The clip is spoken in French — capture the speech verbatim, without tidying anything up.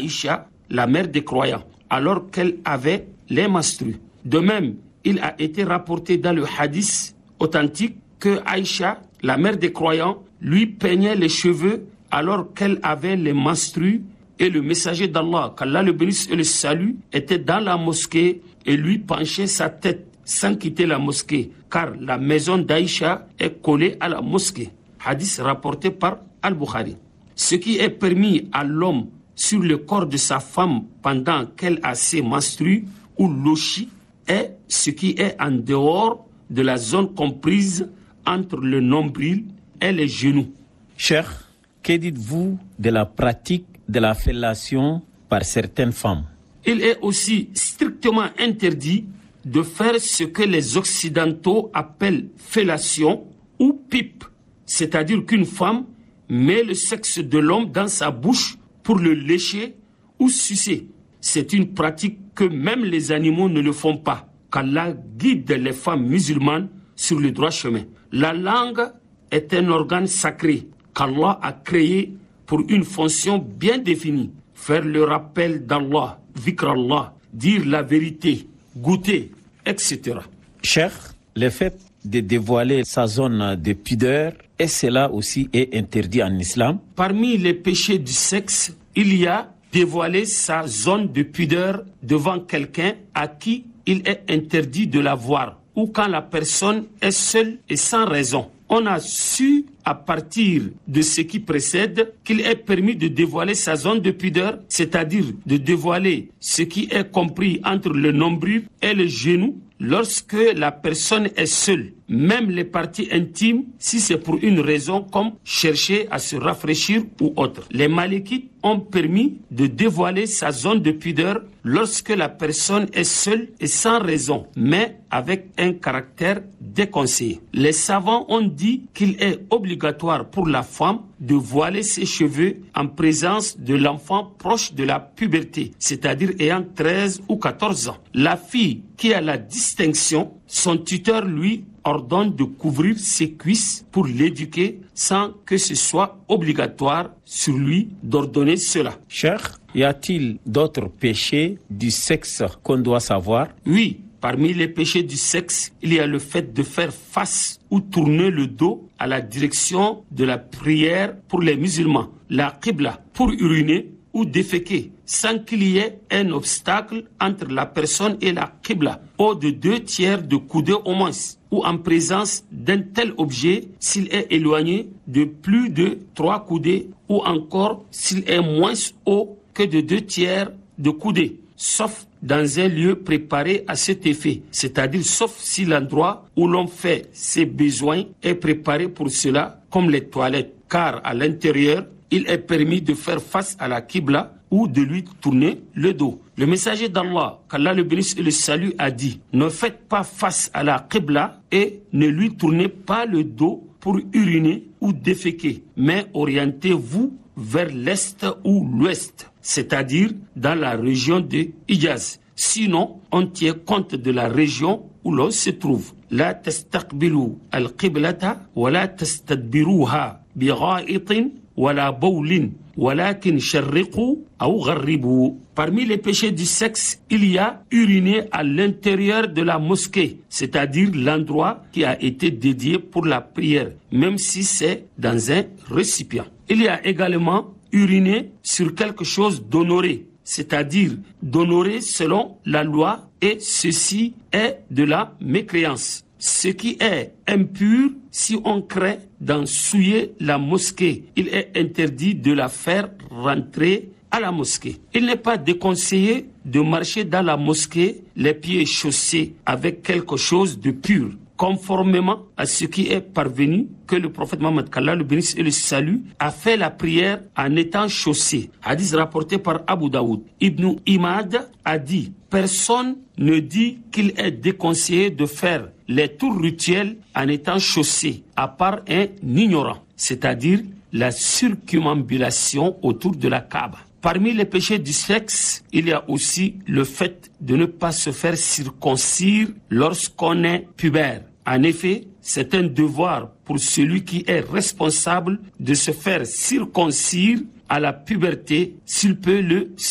Aïcha, la mère des croyants, alors qu'elle avait les menstrues. De même, il a été rapporté dans le hadith authentique que Aïcha, la mère des croyants, lui peignait les cheveux alors qu'elle avait les menstrues, et le messager d'Allah, qu'Allah le bénisse et le salue, était dans la mosquée et lui penchait sa tête sans quitter la mosquée, car la maison d'Aïcha est collée à la mosquée. Hadith rapporté par Al-Bukhari. Ce qui est permis à l'homme sur le corps de sa femme pendant qu'elle a ses menstrues ou lochi est ce qui est en dehors de la zone comprise entre le nombril et les genoux. Cheikh, que dites-vous de la pratique de la fellation par certaines femmes? Il est aussi strictement interdit de faire ce que les Occidentaux appellent fellation ou pipe, c'est-à-dire qu'une femme met le sexe de l'homme dans sa bouche pour le lécher ou sucer. C'est une pratique que même les animaux ne le font pas, qu'Allah guide les femmes musulmanes sur le droit chemin. La langue est un organe sacré qu'Allah a créé pour une fonction bien définie. Faire le rappel d'Allah, vikr Allah, dire la vérité, goûter, et cetera. Cheikh, le fait de dévoiler sa zone de pudeur, et cela aussi est interdit en islam? Parmi les péchés du sexe, il y a dévoiler sa zone de pudeur devant quelqu'un à qui il est interdit de la voir, ou quand la personne est seule et sans raison. On a su, à partir de ce qui précède, qu'il est permis de dévoiler sa zone de pudeur, c'est-à-dire de dévoiler ce qui est compris entre le nombril et le genou, lorsque la personne est seule, même les parties intimes, si c'est pour une raison comme chercher à se rafraîchir ou autre. Les Malikites ont permis de dévoiler sa zone de pudeur lorsque la personne est seule et sans raison, mais avec un caractère déconseillé. Les savants ont dit qu'il est obligatoire pour la femme de voiler ses cheveux en présence de l'enfant proche de la puberté, c'est-à-dire ayant treize ou quatorze ans. La fille qui a la distinction, son tuteur lui ordonne de couvrir ses cuisses pour l'éduquer sans que ce soit obligatoire sur lui d'ordonner cela. Cheikh, y a-t-il d'autres péchés du sexe qu'on doit savoir? Oui, parmi les péchés du sexe, il y a le fait de faire face ou tourner le dos à la direction de la prière pour les musulmans, la qibla, pour uriner ou déféquer, sans qu'il y ait un obstacle entre la personne et la qibla, au de deux tiers de coudée au moins, ou en présence d'un tel objet s'il est éloigné de plus de trois coudées, ou encore s'il est moins haut que de deux tiers de coudée, sauf dans un lieu préparé à cet effet, c'est-à-dire sauf si l'endroit où l'on fait ses besoins est préparé pour cela, comme les toilettes, car à l'intérieur, il est permis de faire face à la qibla ou de lui tourner le dos. Le messager d'Allah, qu'Allah le bénisse et le salue, a dit « Ne faites pas face à la qibla et ne lui tournez pas le dos pour uriner ou déféquer, mais orientez-vous vers l'est ou l'ouest, c'est-à-dire dans la région de Hijaz. Sinon, on tient compte de la région où l'on se trouve. La tastaqbilu al-qiblata wa la tastadbiruha bi gha'itin wala bawlin walakin sharriqu aw gharribu. Parmi les péchés du sexe, il y a uriner à l'intérieur de la mosquée, c'est-à-dire l'endroit qui a été dédié pour la prière, même si c'est dans un récipient. Il y a également uriner sur quelque chose d'honoré, c'est-à-dire d'honorer selon la loi, et ceci est de la mécréance. Ce qui est impur, si on craint d'en souiller la mosquée, il est interdit de la faire rentrer à la mosquée. Il n'est pas déconseillé de marcher dans la mosquée les pieds chaussés avec quelque chose de pur, conformément à ce qui est parvenu que le prophète Mohammed, qu'Allah le bénisse et le salue, a fait la prière en étant chaussé. Hadith rapporté par Abu Daoud. Ibn Imad a dit « Personne ne dit qu'il est déconseillé de faire les tours rituels en étant chaussé, à part un ignorant, c'est-à-dire la circumambulation autour de la Kaaba. » Parmi les péchés du sexe, il y a aussi le fait de ne pas se faire circoncire lorsqu'on est pubère. En effet, c'est un devoir pour celui qui est responsable de se faire circoncire à la puberté s'il peut le